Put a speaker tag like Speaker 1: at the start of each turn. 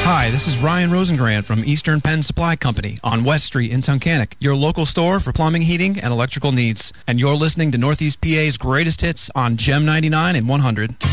Speaker 1: Hi, this is Ryan Rosengrant from Eastern Penn Supply Company on West Street in Tunkhannock, your local store for plumbing, heating, and electrical needs. And you're listening to Northeast PA's greatest hits on Gem 99 and 100.